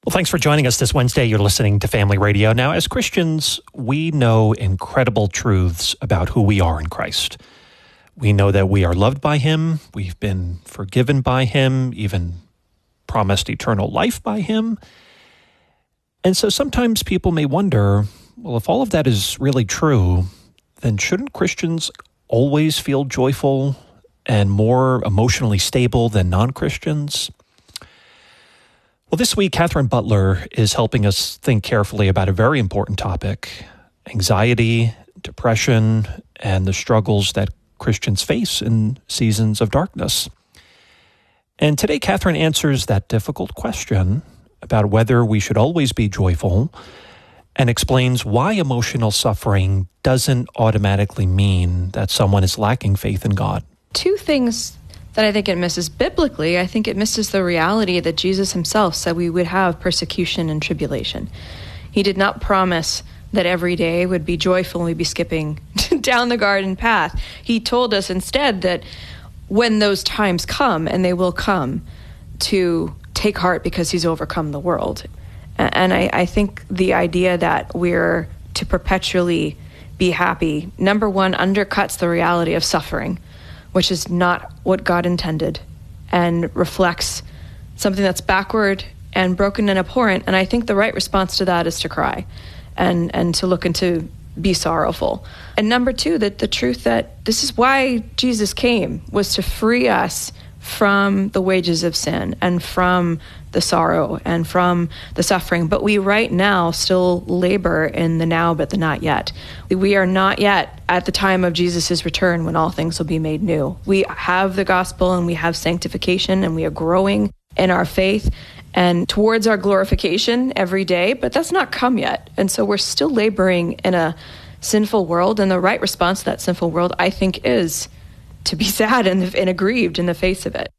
Well, thanks for joining us this Wednesday. You're listening to Family Radio. Now, as Christians, we know incredible truths about who we are in Christ. We know that we are loved by Him, we've been forgiven by Him, even promised eternal life by Him. And so sometimes people may wonder, well, if all of that is really true, then shouldn't Christians always feel joyful and more emotionally stable than non-Christians? Well, this week, Catherine Butler is helping us think carefully about a very important topic: anxiety, depression, and the struggles that Christians face in seasons of darkness. And today, Catherine answers that difficult question about whether we should always be joyful and explains why emotional suffering doesn't automatically mean that someone is lacking faith in God. Two things that I think it misses biblically. I think it misses the reality that Jesus himself said we would have persecution and tribulation. He did not promise that every day would be joyful and we'd be skipping down the garden path. He told us instead that when those times come, and they will come, to take heart because he's overcome the world. And I think the idea that we're to perpetually be happy, number one, undercuts the reality of suffering, which is not what God intended, and reflects something that's backward and broken and abhorrent. And I think the right response to that is to cry and to look and to be sorrowful. And number two, that the truth that this is why Jesus came, was to free us from the wages of sin and from the sorrow and from the suffering. But we right now still labor in the now but the not yet. We are not yet at the time of Jesus' return when all things will be made new. We have the gospel and we have sanctification and we are growing in our faith and towards our glorification every day, but that's not come yet. And so we're still laboring in a sinful world, and the right response to that sinful world, I think, is to be sad and aggrieved in the face of it.